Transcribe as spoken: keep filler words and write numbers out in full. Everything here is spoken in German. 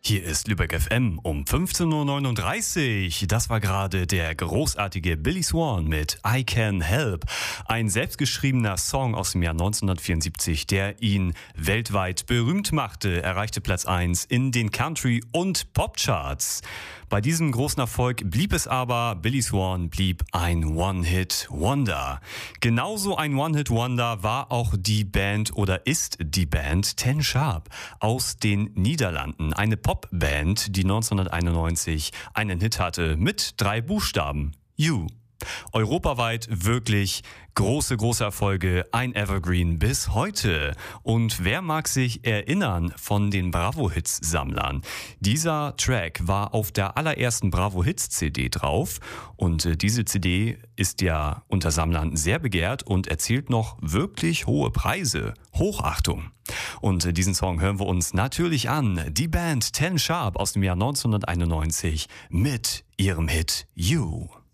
Hier ist Lübeck F M um fünfzehn Uhr neununddreißig. Das war gerade der großartige Billy Swan mit I Can Help. Ein selbstgeschriebener Song aus dem Jahr neunzehnhundertvierundsiebzig, der ihn weltweit berühmt machte, erreichte Platz eins in den Country- und Popcharts. Bei diesem großen Erfolg blieb es aber, Billy Swan blieb ein One-Hit-Wonder. Genauso ein One-Hit-Wonder war auch die Band oder ist die Band Ten Sharp aus den Niederlanden. Eine Popband, die neunzehnhunderteinundneunzig einen Hit hatte mit drei Buchstaben. You. Europaweit wirklich große, große Erfolge, ein Evergreen bis heute. Und wer mag sich erinnern von den Bravo-Hits-Sammlern? Dieser Track war auf der allerersten Bravo-Hits-C D drauf und äh, diese C D ist ja unter Sammlern sehr begehrt und erzielt noch wirklich hohe Preise. Hochachtung. Und äh, diesen Song hören wir uns natürlich an. Die Band Ten Sharp aus dem Jahr neunzehnhunderteinundneunzig mit ihrem Hit You.